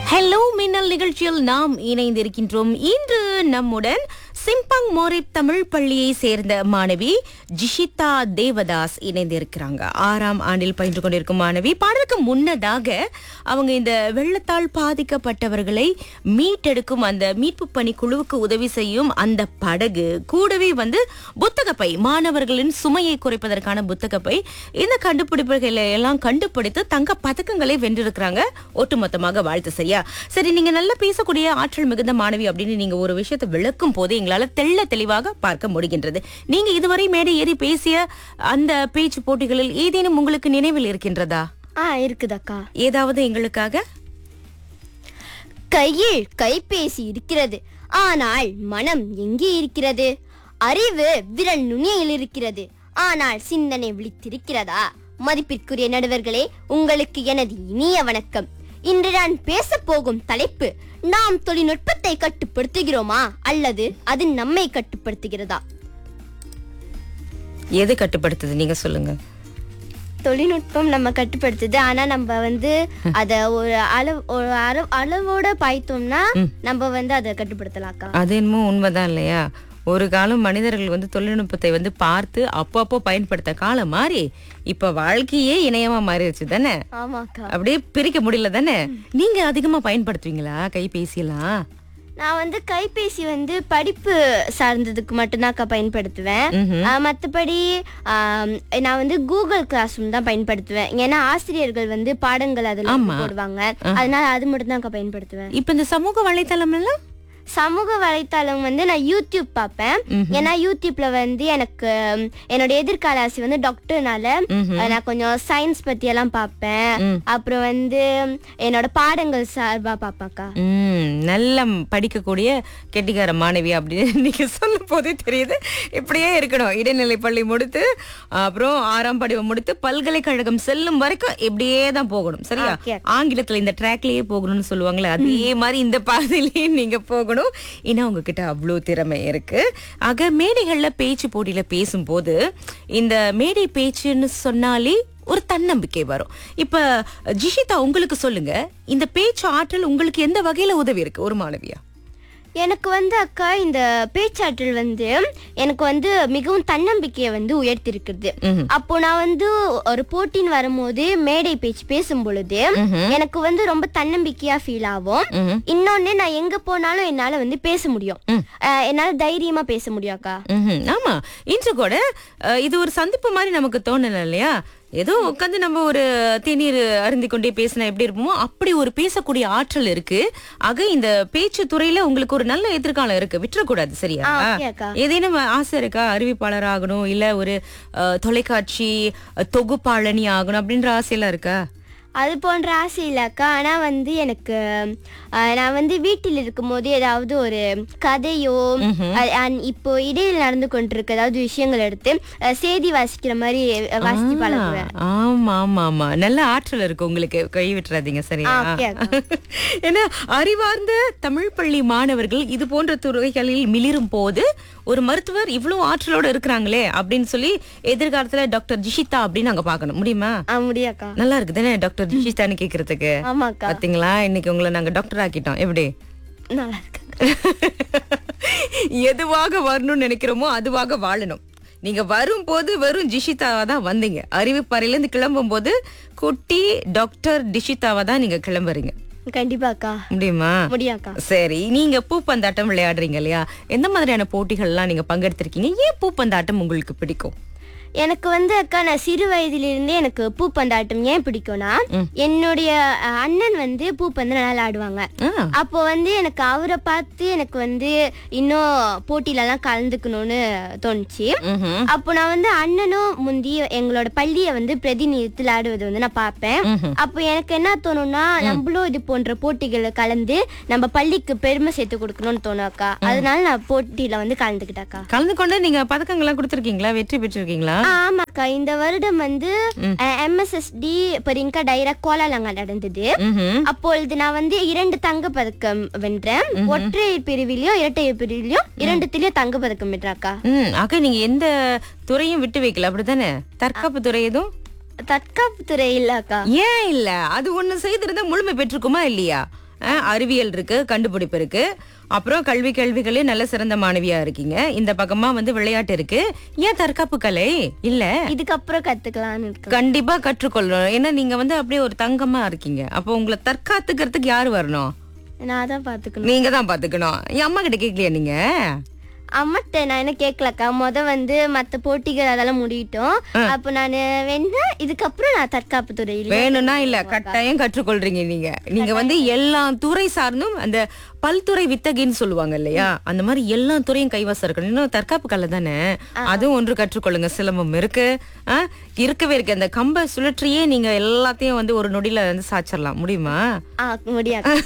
Hello மின்னல் நிகழ்ச்சியில் நாம் இணைந்திருக்கின்றோம். இன்று நம்முடன் சிம்பங் மோரிப் தமிழ் பள்ளியை சேர்ந்த மாணவி ஜிஷிதா தேவதாஸ் இணைந்திருக்கிறாங்க. 6ஆம் ஆண்டில் பயின்று கொண்டிருக்கும் மாணவி. பாடலுக்கு முன்னதாக அவங்க இந்த வெள்ளத்தால் பாதிக்கப்பட்டவர்களை மீட்டெடுக்கும் அந்த மீட்பு பணி குழுவுக்கு உதவி செய்யும் அந்த படகு கூடவே புத்தகப்பை, மாணவர்களின் சுமையை குறைப்பதற்கான புத்தகப்பை, இந்த கண்டுபிடிப்புகளை எல்லாம் கண்டுபிடித்து தங்க பதக்கங்களை வென்றிருக்கிறாங்க. ஒட்டுமொத்தமாக வாழ்த்து. சரியா? சரி, நீங்க நல்லா பேசக்கூடிய ஆற்றல் மிகுந்த மாணவி அப்படின்னு நீங்க ஒரு விஷயத்தை விளக்கும் போது எங்களால தெளிவாக பார்க்க முடிகின்றது. நீங்க இதுவரை மேடை ஏறி பேசிய அந்த பேச்சு போட்டிகளில் ஏதேனும் உங்களுக்கு நினைவில் இருக்கின்றதா? இருக்குதக்கா. ஏதாவது எங்களுக்காக? கையில் கைபேசி இருக்கிறது, ஆனால் மனம் எங்கே இருக்கிறது? அறிவு விரல் நுனியில் இருக்கிறது, ஆனால் சிந்தனை விழித்திருக்கிறதா? மதிப்பிற்குரிய நடுவர்களே, உங்களுக்கு எனது இனிய வணக்கம். இன்று நான் பேச போகும் தலைப்பு, நாம் தொழில்நுட்பத்தை கட்டுப்படுத்துகிறோமா அல்லது அது நம்மை கட்டுப்படுத்துகிறதா? எது கட்டுப்படுத்துது நீங்க சொல்லுங்க. தொழில்நுட்பம் நம்ம கட்டுப்படுத்துது, ஆனா நம்ம அத ஒரு அளவோட பாய்த்தோம்னா நம்ம அதை கட்டுப்படுத்தலாக்கா. அது என்னமோ உண்மைதான் இல்லையா? ஒரு காலம் மனிதர்கள் தொழில்நுட்பத்தை பார்த்து அப்பப்போ பயன்படுத்த காலம் மாறி இப்ப வாழ்க்கையே இணையமா மாறிடுச்சு தானே? ஆமாக்கா. அப்படியே பிரிக்க முடியல தானே? நீங்க அதிகமா பயன்படுத்துவீங்களா கைபேசியெல்லாம்? நான் கைபேசி படிப்பு சார்ந்ததுக்கு மட்டும்தான்க்கா பயன்படுத்துவேன். மற்றபடி நான் கூகுள் கிளாஸ் ரூம் தான் பயன்படுத்துவேன். ஏன்னா ஆசிரியர்கள் பாடங்கள் அதுல போடுவாங்க, அதனால அது மட்டும் தான்க்கா பயன்படுத்துவேன். இப்ப இந்த சமூக வலைத்தளம் எல்லாம், சமூக வலைத்தளம் நான் யூடியூப் பார்ப்பேன். ஏன்னா யூடியூப்ல எனக்கு என்னோட எதிர்கால ஆசை டாக்டர்னால நான் கொஞ்சம் சயின்ஸ் பத்தி எல்லாம் பார்ப்பேன். அப்புறம் என்னோட பாடங்கள் சார்பா பார்ப்பாக்கா. நல்ல படிக்கக்கூடிய கெட்டிக்கார மாணவி அப்படின்னு நீங்க சொல்லும் போதே தெரியுது. இப்படியே இருக்கணும். இடைநிலை பள்ளி முடித்து அப்புறம் 6ஆம் படிவம் முடித்து பல்கலைக்கழகம் செல்லும் வரைக்கும் இப்படியே தான் போகணும். சரியா? ஆங்கிலத்துல இந்த ட்ராக்லயே போகணும்னு சொல்லுவாங்களே, அதே மாதிரி இந்த பாதையிலேயே நீங்க போகணும். ஏன்னா உங்ககிட்ட அவ்வளோ திறமை இருக்கு. ஆக மேடைகள்ல பேச்சு போட்டியில பேசும்போது இந்த மேடை பேச்சுன்னு சொன்னாலே ஒரு தன்னம்பிக்கை வரும். இப்ப ஜிஷிதா, உங்களுக்கு சொல்லுங்க, இந்த பேச்சு ஆற்றல் உங்களுக்கு எந்த வகையில உதவி இருக்கு ஒரு மாணவியா? எனக்கு அக்கா, இந்த பேச்சாற்றல் எனக்கு மிகவும் தன்னம்பிக்கையை உயர்த்திருக்குது. அப்போ நான் ஒரு போட்டின்னு வரும்போது மேடை பேச்சு பேசும் பொழுது எனக்கு ரொம்ப தன்னம்பிக்கையா ஃபீல் ஆகும். இன்னொன்னு, நான் எங்க போனாலும் என்னால பேச முடியும், என்னால தைரியமா பேச முடியும் அக்கா. ஆமா, இன்று கூட இது ஒரு சந்திப்பு மாதிரி நமக்கு தோணல இல்லையா? ஏதோ உட்காந்து நம்ம ஒரு தேநீர் அருந்தி கொண்டே பேசினா எப்படி இருப்போமோ அப்படி ஒரு பேசக்கூடிய ஆற்றல் இருக்கு. ஆக இந்த பேச்சு துறையில உங்களுக்கு ஒரு நல்ல எதிர்காலம் இருக்கு, விட்டுறக்கூடாது. சரியா? ஏதேனும் ஆசை இருக்கா? அறிவிப்பாளர் ஆகணும், இல்ல ஒரு தொலைக்காட்சி தொகுப்பாளனி ஆகணும் அப்படின்ற ஆசையெல்லாம் இருக்கா? அது போன்ற ஆசை இல்லக்கா. ஆனா எனக்கு நான் வீட்டில் இருக்கும் போது ஏதாவது ஒரு கதையோ இப்போ இடையில் நடந்து கொண்டிருக்க ஏதாவது விஷயங்கள் எடுத்து செய்தி வாசிக்கிற மாதிரி வாசிச்சு பழகுவேன். ஆமா ஆமா ஆமா, நல்ல ஆற்றல் இருக்கு உங்களுக்கு, கை விட்டுறாதீங்க. சரியா? ஏன்னா அறிவார்ந்த தமிழ் பள்ளி மாணவர்கள் இது போன்ற துறைகளில் மிளிரும் போது ஒரு மருத்துவர் இவ்வளவு ஆற்றலோட இருக்கிறாங்களே அப்படின்னு சொல்லி எதிர்காலத்துல டாக்டர் ஜிஷிதா அப்படின்னு நாங்க பாக்கணும். முடியுமா? முடியாக்கா. நல்லா இருக்கு தானே டாக்டர் ஜிஷிதான்னு கேக்குறதுக்கு? ஆமாக்கா. பாத்தீங்களா, இன்னைக்கு உங்களை நாங்க டாக்டர் ஆக்கிட்டோம். எப்படி நல்லா இருக்கு. எதுவாக வரணும்னு நினைக்கிறோமோ அதுவாக வாழணும். நீங்க வரும்போது வெறும் ஜிஷிதாவா தான் வந்தீங்க. அறிவிப்பறையில இருந்து கிளம்பும் போது குட்டி டாக்டர் ஜிஷிதாவா தான் நீங்க கிளம்புறீங்க. கண்டிப்பாக்கா. முடியுமா? முடியாக்கா. சரி, நீங்க பூப்பந்தாட்டம் விளையாடுறீங்க இல்லையா? எந்த மாதிரியான போட்டிகள் எல்லாம் நீங்க பங்கெடுத்திருக்கீங்க? ஏன் பூப்பந்தாட்டம் உங்களுக்கு பிடிக்கும்? எனக்கு அக்கா, நான் சிறு வயதிலிருந்தே எனக்கு பூப்பந்தாட்டம் ஏன் பிடிக்கும்னா, என்னுடைய அண்ணன் பூப்பந்து நல்லா ஆடுவாங்க. அப்போ எனக்கு அவரை பார்த்து எனக்கு இன்னும் போட்டியில எல்லாம் கலந்துக்கணும்னு தோணுச்சு. அப்போ நான் அண்ணனும் முந்தி எங்களோட பள்ளியை பிரதிநிதித்தில் ஆடுவது நான் பார்ப்பேன். அப்போ எனக்கு என்ன தோணும்னா, நம்மளும் இது போன்ற போட்டிகளை கலந்து நம்ம பள்ளிக்கு பெருமை சேர்த்து கொடுக்கணும்னு தோணும் அக்கா. அதனால நான் போட்டியில கலந்துக்கிட்டாக்கா. கலந்து கொண்டு நீங்க பதக்கங்கள்லாம் கொடுத்திருக்கீங்களா? வெற்றி பெற்றிருக்கீங்களா? ஆமாக்கா. இந்த வருடம் MSSD பெரிங்கா டைரக்ட் கோலாலங்கா நடந்தது. அப்பொழுது நான் 2 தங்க பதக்கம் வென்றேன். ஒற்றையர் பிரிவிலையும் இரட்டையர் பிரிவிலையும் 2த்திலயும் தங்க பதக்கம் வென்றாக்கா. ஆக நீங்க எந்த துறையும் விட்டு வைக்கல, அப்படித்தானே? தற்காப்பு துறை எதுவும்? தற்காப்பு துறை இல்லக்கா. ஏன் இல்ல? அது ஒண்ணு செய்திருந்தா முழுமை பெற்றுக்குமா இல்லையா? அறிவியல் இருக்கு, கண்டுபிடிப்பு இருக்கு, அப்புறம் கேள்விகளே நல்ல சிறந்த மாணவியா இருக்கீங்க. இந்த பக்கமா வந்து விளையாட்டு இருக்கு. ஏன் தற்காப்பு கலை இல்ல? இதுக்கப்புறம் கத்துக்கலாம்னு இருக்கு. கண்டிப்பா கற்றுக்கொள்ளணும். ஏன்னா நீங்க வந்து அப்படியே ஒரு தங்கமா இருக்கீங்க. அப்போ உங்களை தற்காத்துக்கிறதுக்கு யாரு வரணும்? நான் தான் பாத்துக்கணும். நீங்க தான் பாத்துக்கணும். என் அம்மா கிட்ட கேட்கலையா நீங்க? அம்மாட்ட நான் என்ன கேட்கலக்கா. வந்து மத்த போட்டிகள் அதெல்லாம் முடியட்டும். அப்ப நான் வேணா இதுக்கப்புறம் நான் தற்காப்பு துறையில் வேணும்னா இல்ல, கட்டாயம் கற்றுக்கொள்றீங்க நீங்க. நீங்க வந்து எல்லா துறை சார்ந்தும் அந்த பல்துறை வித்தகின்னு சொல்லுவாங்க இல்லையா, அந்த மாதிரி எல்லா துறையும் கைவசம் இருக்கணும். இன்னும் தற்காப்பு கலை தானே, அதுவும் ஒன்று கற்றுக்கொள்ளுங்க. சிலம்பம் இருக்கு, இருக்கவே இருக்கு. அந்த கம்ப சுழற்சியே நீங்க எல்லாத்தையும் வந்து ஒரு நொடியில வந்து சாச்சிடலாம். முடியுமா? முடியாது.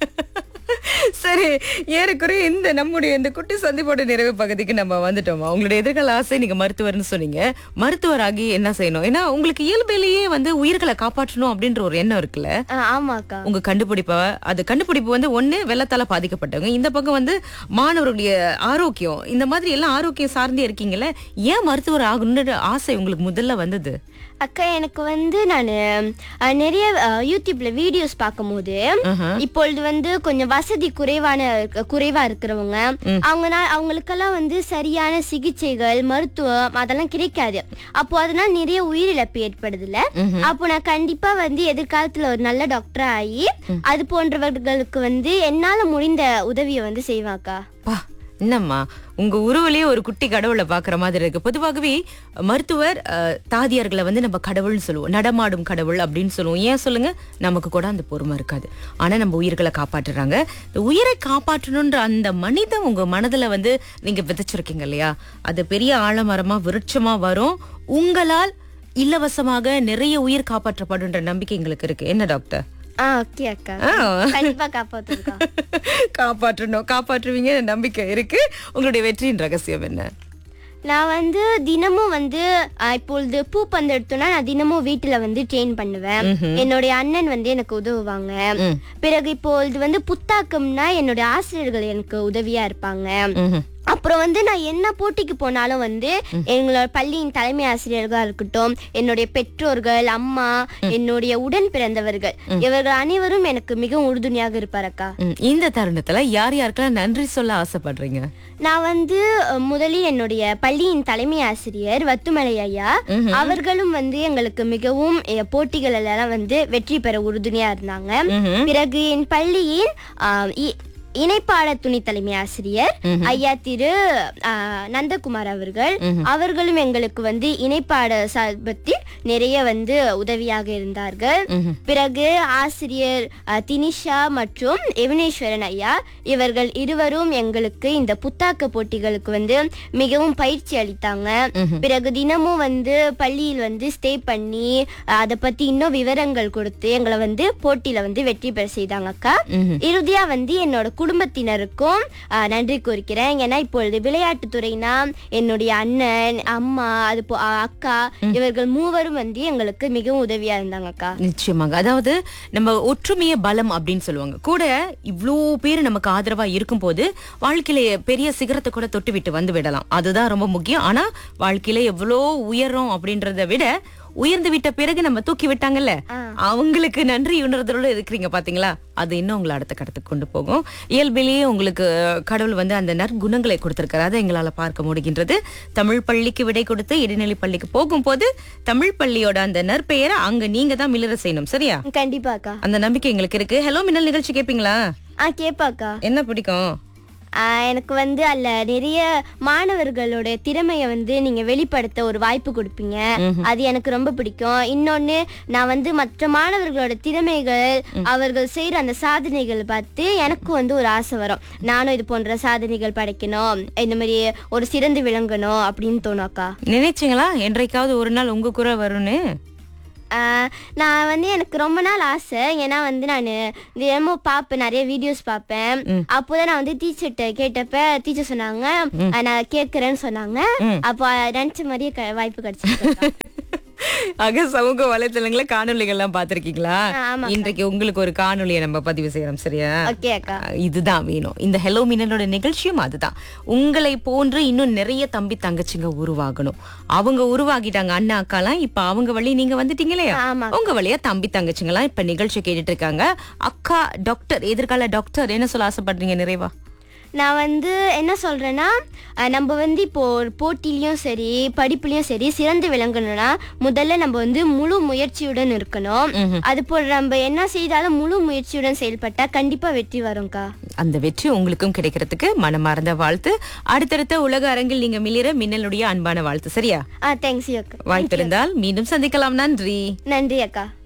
சரி, ஏறக்குறைய இந்த நம்முடைய இந்த குட்டி சந்திப்போட நிறைவு பகுதிக்கு நம்ம வந்துட்டோமா? உங்களுடைய எதிர்கால ஆசை, நீங்க மருத்துவர்னு சொன்னீங்க. மருத்துவராகி என்ன செய்யணும்? ஏன்னா உங்களுக்கு இயல்பிலேயே வந்து உயிர்களை காப்பாற்றணும் அப்படின்ற ஒரு எண்ணம் இருக்குல்ல. ஆமாக்கா. உங்க கண்டுபிடிப்பு வந்து ஒண்ணு வெள்ளத்தால பாதிக்கப்பட்டவங்க, இந்த பக்கம் வந்து மாணவர்களுடைய ஆரோக்கியம், இந்த மாதிரி எல்லாம் ஆரோக்கியம் சார்ந்தே இருக்கீங்கல்ல. ஏன் மருத்துவர் ஆகணும்னு ஆசை உங்களுக்கு முதல்ல வந்தது? அக்கா, எனக்கு வந்து நான் நிறைய யூடியூப்ல வீடியோஸ் பார்க்கும்போது இப்பொழுது வந்து கொஞ்சம் வசதி குறைவா இருக்கிறவங்க அவங்களுக்கெல்லாம் வந்து சரியான சிகிச்சைகள், மருத்துவம் அதெல்லாம் கிடைக்காது. அப்போ அதனால நிறைய உயிரிழப்பு ஏற்படுது இல்ல. அப்போ நான் கண்டிப்பா வந்து எதிர்காலத்துல ஒரு நல்ல டாக்டர் ஆகி அது போன்றவர்களுக்கு வந்து என்னால முடிந்த உதவியை வந்து செய்வாக்கா. என்னம்மா, உங்க உருவிலேயே ஒரு குட்டி கடவுளை பாக்குற மாதிரி இருக்கு. பொதுவாகவே மருத்துவர் தாதியர்களை வந்து நம்ம கடவுள்னு சொல்லுவோம், நடமாடும் கடவுள் அப்படின்னு சொல்லுவோம். ஏன் சொல்லுங்க? நமக்கு கூட அந்த பொறுமை இருக்காது. ஆனா நம்ம உயிர்களை காப்பாற்றுறாங்க. இந்த உயிரை காப்பாற்றணும்ன்ற அந்த மனிதம் உங்க மனதுல வந்து நீங்க விதைச்சிருக்கீங்க இல்லையா, அது பெரிய ஆலமரமா விருட்சமா வரும். உங்களால் இலவசமாக நிறைய உயிர் காப்பாற்றப்படுன்ற நம்பிக்கை எங்களுக்கு இருக்கு. என்ன டாக்டர்? ஓகே அக்கா, கண்டிப்பா காப்பாற்றுவீங்க, நம்பிக்கை இருக்கு. உங்களுடைய வெற்றியின் ரகசியம் என்ன? நான் வந்து தினமும் வந்து இப்பொழுது பூப்பந்து எடுத்தோம்னா நான் தினமும் வீட்டுல வந்து ட்ரெயின் பண்ணுவேன். என்னுடைய அண்ணன் வந்து எனக்கு உதவுவாங்க. பிறகு இப்பொழுது வந்து புத்தாக்கம்னா என்னுடைய ஆசிரியர்கள் எனக்கு உதவியா இருப்பாங்க. அப்புறம் வந்து நான் என்ன போட்டிக்கு போனாலும் வந்து எங்களோட பள்ளியின் தலைமை ஆசிரியர்களா இருக்கட்டும், என்னுடைய பெற்றோர்கள், அம்மா, என்னுடைய உடன் பிறந்தவர்கள், இவர்கள் அனைவரும் எனக்கு மிகவும் உறுதுணையாக இருப்பாரக்கா. இந்த தருணத்துல யாருக்கெல்லாம் நன்றி சொல்ல ஆசைப்படுறீங்க? நான் வந்து முதலில் என்னுடைய பள்ளியின் தலைமை ஆசிரியர் வத்துமலை ஐயா, அவர்களும் வந்து எங்களுக்கு மிகவும் போட்டிகள் எல்லாம் வந்து வெற்றி பெற உறுதுணையா இருந்தாங்க. பிறகு என் பள்ளியின் இணைப்பாட துணை தலைமை ஆசிரியர் ஐயா திரு நந்தகுமார் அவர்களும் எங்களுக்கு வந்து இணைப்பாட சார்பத்தில் நிறைய வந்து உதவியாக இருந்தார்கள். பிறகு ஆசிரியர் தினிஷா மற்றும் எவனேஸ்வரன் ஐயா, இவர்கள் இருவரும் எங்களுக்கு இந்த புத்தாக்க போட்டிகளுக்கு வந்து மிகவும் பயிற்சி அளித்தாங்க. பிறகு தினமும் வந்து பள்ளியில் வந்து ஸ்டே பண்ணி அதை பத்தி இன்னும் விவரங்கள் கொடுத்து எங்களை வந்து போட்டியில வந்து வெற்றி பெற செய்தாங்க அக்கா. இறுதியா வந்து என்னோட குடும்பத்தினருக்கும் நன்றி கூறுகிறேன். ஏன்னா இப்பொழுது விளையாட்டுத்துறைனா என்னுடைய அண்ணன், அம்மா, அது அக்கா, இவர்கள் மூவரும் வந்து எங்களுக்கு மிகவும் உதவியா இருந்தாங்க அக்கா. நிச்சயமாக. அதாவது நம்ம ஒற்றுமைய பலம் அப்படின்னு சொல்லுவாங்க. கூட இவ்வளோ பேர் நமக்கு ஆதரவா இருக்கும் போது வாழ்க்கையில பெரிய சிகரத்தை கூட தொட்டு விட்டு வந்து விடலாம். அதுதான் ரொம்ப முக்கியம். ஆனா வாழ்க்கையில எவ்வளோ உயரும் அப்படின்றத விட உயர்ந்து விட்ட பிறகு நம்ம தூக்கி விட்டாங்கல்ல, அவங்களுக்கு நன்றி உணர்தலோட இருக்கிறீங்க பாத்தீங்களா, அது இன்னும் உங்களை அடுத்த கடத்துக்கு கொண்டு போகும். இயல்பிலேயே உங்களுக்கு கடவுள் வந்து அந்த நற்குணங்களை கொடுத்திருக்காரு, அதை எங்களால பார்க்க முடிகின்றது. தமிழ் பள்ளிக்கு விடை கொடுத்து இடைநிலை பள்ளிக்கு போகும்போது தமிழ் பள்ளியோட அந்த நற்பெயரை அங்க நீங்க தான் மிளற செய்யணும். சரியா? கண்டிப்பாக்கா, அந்த நம்பிக்கை எங்களுக்கு இருக்கு. ஹலோ மின்னல் நிகழ்ச்சி கேப்பீங்களா? கேப்பாக்கா. என்ன பிடிக்கும்? எனக்கு வந்து அல்ல நிறைய மாணவர்களோட திறமைய வந்து நீங்க வெளிப்படுத்த ஒரு வாய்ப்பு கொடுப்பீங்க. அது எனக்கு ரொம்ப பிடிக்கும். இன்னொன்னு, நான் வந்து மற்ற மாணவர்களோட திறமைகள், அவர்கள் செய்யற அந்த சாதனைகள் பார்த்து எனக்கு வந்து ஒரு ஆசை வரும். நானும் இது போன்ற சாதனைகள் படைக்கணும், இந்த மாதிரி ஒரு சிறந்து விளங்கணும் அப்படின்னு தோணும் அக்கா. நினைச்சீங்களா என்றைக்காவது ஒரு நாள் உங்க குரல் வரும்னு? நான் வந்து எனக்கு ரொம்ப நாள் ஆசை. ஏன்னா வந்து நான் தினமும் பார்ப்பேன், நிறைய வீடியோஸ் பார்ப்பேன். அப்போதான் நான் வந்து டீச்சர்கிட்ட கேட்டப்ப டீச்சர் சொன்னாங்க நான் கேட்கறேன்னு சொன்னாங்க. அப்போ நினைச்ச மாதிரியே வாய்ப்பு கிடைச்சிருக்கு. ஆக சமூக வலைத்தளங்கள காணொளிகள் எல்லாம் பாத்திருக்கீங்களா? ஆமா. இன்றைக்கு உங்களுக்கு ஒரு காணொளியை நம்ம பதிவு செய்யறோம், சரியா? ஓகே அக்கா. இதுதான் வேணும். இந்த ஹெலோ மின்னலோட நிகழ்ச்சியும் அதுதான். உங்களை போன்று இன்னும் நிறைய தம்பி தங்கச்சிங்க உருவாகணும். அவங்க உருவாகிட்டாங்க அண்ணா அக்காலாம். இப்ப அவங்க வழி நீங்க வந்துட்டீங்க இல்லையா? ஆமா. உங்க வழியா தம்பி தங்கச்சிங்கலாம் இப்ப நிகழ்ச்சி கேட்டுட்டு இருக்காங்க. அக்கா டாக்டர், எதிர்கால டாக்டர், என்ன சொல்ல ஆசைப்படுறீங்க நிறைவா? நான் வந்து என்ன சொல்றேன்னா, நம்ம வந்து இப்போ ஒரு போட்டிலையும் சரி படிப்புலயும் சரி சிறந்து விளங்கணும்னா முதல்ல நம்ம வந்து முழு முயற்சியுடன் இருக்கணும். அது போல நம்ம என்ன செய்தாலும் முழு முயற்சியுடன் செயல்பட்டா கண்டிப்பா வெற்றி வரும்க்கா. அந்த வெற்றி உங்களுக்கும் கிடைக்கிறதுக்கு மனமார்ந்த வாழ்த்து. அடுத்தடுத்த உலக அரங்கில் நீங்க மிளிர மின்னலுடைய அன்பான வாழ்த்து, சரியா? தேங்க்ஸ் அக்கா. வாய்ப்பிருந்தால் மீண்டும் சந்திக்கலாம். நன்றி. நன்றி அக்கா.